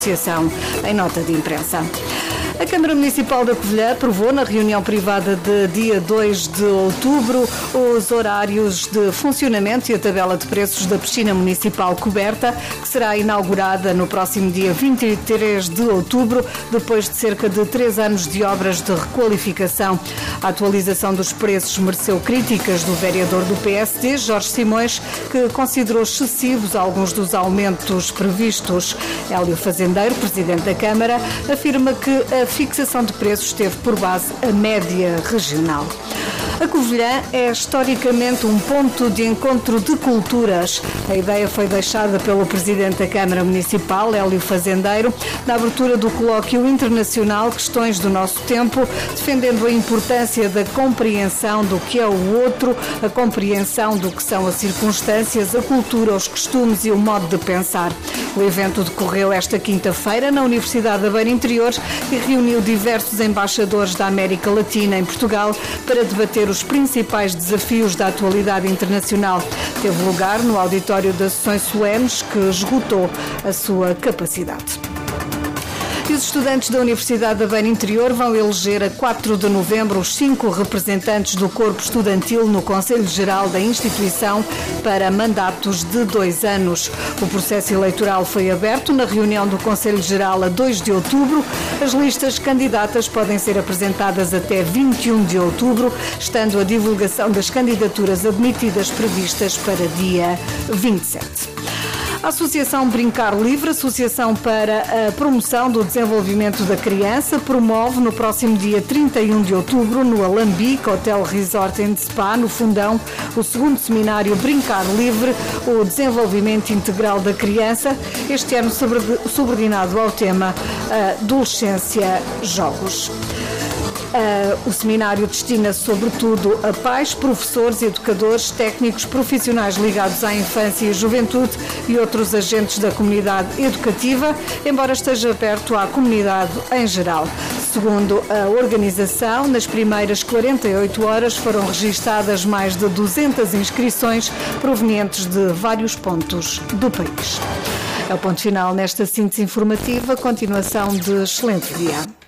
Associação em nota de imprensa. A Câmara Municipal da Covilhã aprovou na reunião privada de dia 2 de outubro os horários de funcionamento e a tabela de preços da piscina municipal coberta, que será inaugurada no próximo dia 23 de outubro, depois de cerca de 3 anos de obras de requalificação. A atualização dos preços mereceu críticas do vereador do PSD, Jorge Simões, que considerou excessivos alguns dos aumentos previstos. Hélio Fazendeiro, presidente da Câmara, afirma que a fixação de preços teve por base a média regional. A Covilhã é historicamente um ponto de encontro de culturas. A ideia foi deixada pelo Presidente da Câmara Municipal, Hélio Fazendeiro, na abertura do colóquio internacional Questões do Nosso Tempo, defendendo a importância da compreensão do que é o outro, a compreensão do que são as circunstâncias, a cultura, os costumes e o modo de pensar. O evento decorreu esta quinta-feira na Universidade da Beira Interior e reuniu diversos embaixadores da América Latina em Portugal para debater os principais desafios da atualidade internacional. Teve lugar no auditório das sessões solenes, que esgotou a sua capacidade. E os estudantes da Universidade da Beira Interior vão eleger a 4 de novembro os 5 representantes do corpo estudantil no Conselho Geral da instituição para mandatos de 2 anos. O processo eleitoral foi aberto na reunião do Conselho Geral a 2 de outubro. As listas candidatas podem ser apresentadas até 21 de outubro, estando a divulgação das candidaturas admitidas previstas para dia 27. A Associação Brincar Livre, Associação para a Promoção do Desenvolvimento da Criança, promove no próximo dia 31 de outubro, no Alambique Hotel Resort and Spa, no Fundão, o 2º seminário Brincar Livre, o Desenvolvimento Integral da Criança, este ano subordinado ao tema Adolescência Jogos. O seminário destina-se sobretudo a pais, professores, educadores, técnicos, profissionais ligados à infância e juventude e outros agentes da comunidade educativa, embora esteja aberto à comunidade em geral. Segundo a organização, nas primeiras 48 horas foram registadas mais de 200 inscrições provenientes de vários pontos do país. É o ponto final nesta síntese informativa. Continuação de excelente dia.